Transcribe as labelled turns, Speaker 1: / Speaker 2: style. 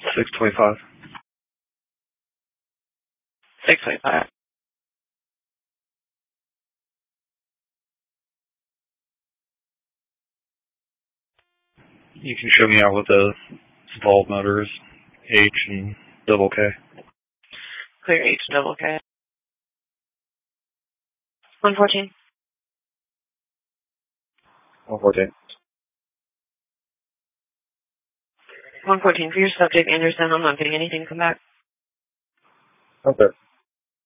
Speaker 1: 625.
Speaker 2: 625.
Speaker 1: You can show me out what the valve motor is. H and double K.
Speaker 2: Clear H double K. 114.
Speaker 1: 114.
Speaker 2: 114 for your subject, Anderson. I'm not getting anything come back.
Speaker 1: Okay.